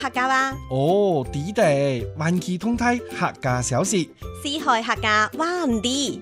客家話。 哦，地地，環期通態客家小事， 四海客家話唔啲。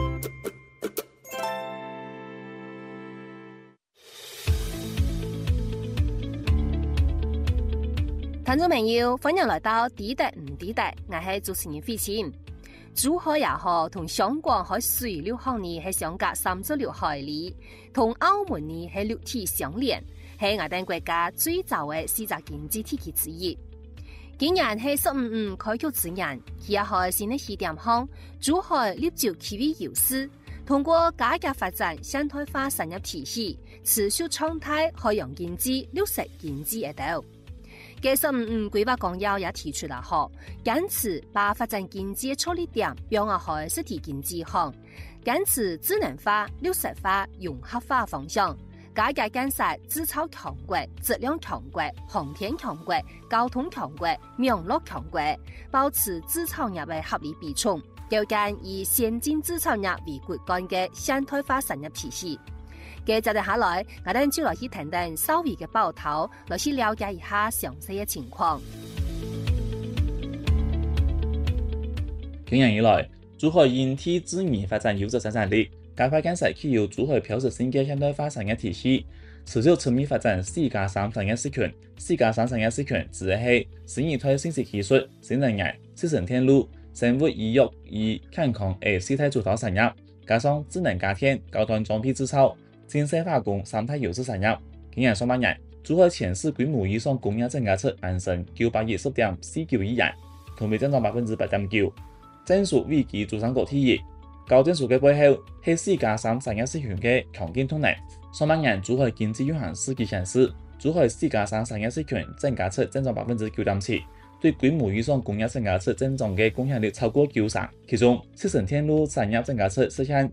聽眾朋友，歡迎來到地地唔地地，我係主持人費晴。珠海也好，同香港喺水流行呢係相隔36海里，同澳門呢係陸地相連，係我哋國家最早嘅4大經濟體系之一。今年係15開局之年，佢也係新嘅起點項，珠海立足區域優勢，通過改革發展現代化產業體系，持續創態海洋經濟、綠色經濟一道。嘅15規劃綱要也提出了好，堅持把發展經濟着力點標壓喺實體經濟項，堅持智能化、綠色化、融合化方向，改革建設製造強國、質量強國、航天強國、交通強國、網絡強國，保持製造業嘅合理比重，構建以先進製造業為骨幹嘅現代化產業體系。接着下來，我哋就來去談談稍微嘅報頭，來去了解一下詳細嘅情況。 今年以來，珠海引體制宜發展優質生產力，加快建設具有珠海標誌性嘅現代化產業體系，持續全面發展4+3產業社群。4+3產業社群指的係新一代信息技術、新能源、集成電路、生物醫藥與健康嘅4大主導產業，加上智能家電、高端裝備製造、精細化工3大優勢產業。今年上半年，珠海全市規模以上工業增加值攀升910.49億元，同比增長8.9%。正屬危機主張國第一，高增速嘅背後係4+3產業社群嘅強勁動能。上半年珠海經濟運行統計顯示，珠海4+3產業社群增加值增長9.7%，對規模以上工業增加值增長嘅貢獻力超過90%。其中，集成電路產業增加值實現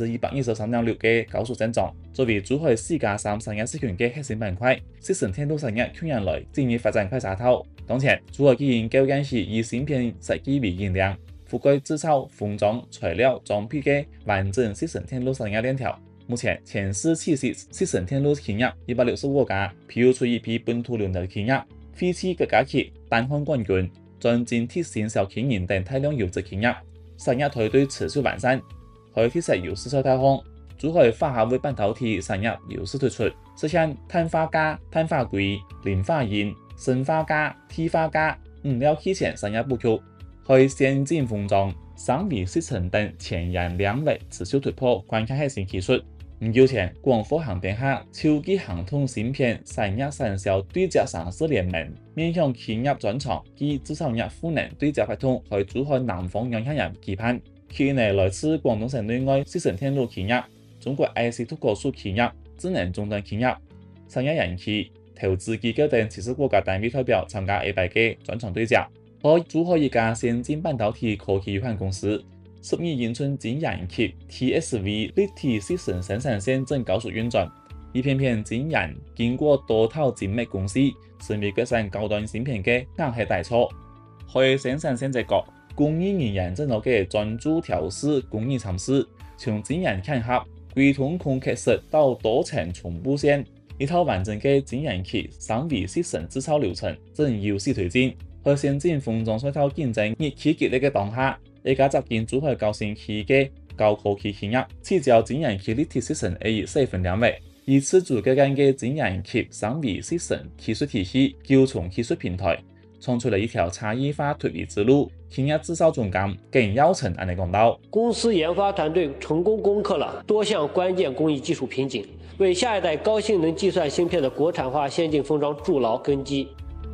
123.6%嘅高速增長。作為珠海4+3產業社群嘅核心板塊，集成電路產業近年來進入發展快車道。當前，珠海既然構建起以芯片設計為引領，覆蓋製造、封裝、材料、裝備嘅完整集成電路產業鏈條。目前，全市企業集成電路企業165家，披露出一批本土龍頭企業，廢棄國家企、單項冠軍、專精鐵線小企業等大量優質企業。產業團隊持續完善，可以提升優勢所大項。珠海化合物半導體產業優勢突出，實現碳化鎵、碳化硅、磷化銀、砷化鎵、鐵化鎵、五料器件產業布局，可以先進封裝、三維製程等前沿領域持續突破關鍵核心技術。唔久前，廣貨行編下超級行通芯片產業產銷對接上市聯盟，面向企業專廠及製造業賦能對接合同，喺珠海南方影響人期盼。企業內來自廣東省內外集成電路企業、中國 IC 突果數企業、智能終端企業、產業人士、投資機構等，其實國家單位代表參加100個專場對接。喺珠海一家先進半導體科技有限公司，12英寸晶圓級 TSV 立體集成生產線正高速運轉，一片片晶圓經過多套精密工序，成為國產高端芯片嘅硬核大廠。喺生產線這角，工藝人員正喺度專注調試工藝參試，從晶圓嵌合、規通空刻式到多層重布線，一套完整嘅晶圓級3維集成製造流程正有序推進。喺先進封裝賽道競爭日趨激烈嘅當下，一家集建珠海高新區嘅高科技企業，聚焦晶圓級立體集成細分領域，以自主構建嘅晶圓級3維集成技術體系、九重技術平台，創出了一條差異化突圍之路。企業製造總監耿耀成安尼講到： 公司研發團隊成功攻克了多項關鍵工藝技術瓶頸，為下一代高性能計算芯片的國產化先進封裝築牢根基。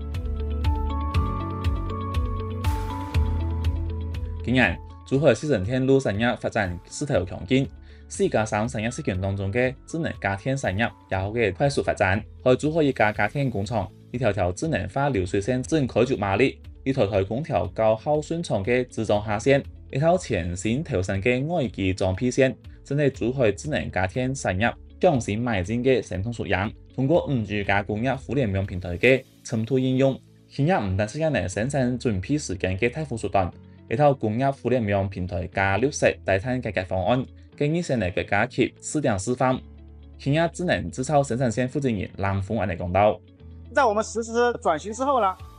今年，珠海集成電路產業發展勢頭強勁，4+3產業社群當中嘅智能家電產業也好嘅快速發展。喺珠海一家家電工廠，一條條智能化流水線正開足馬力，一台台空調高效順暢嘅自動下線，一套全新投身嘅外機裝配線，正係珠海智能家電產業向前邁進嘅成功縮影。通過5G加工業互聯網平台嘅滲透應用，企業唔但實現能生產準備時間嘅大幅縮短。一套工業互聯網平台加綠色低碳改革方案，建議成立國家級試點示範。企業智能製造生產線負責人郎峰安尼講到： 在我們實施轉型之後呢，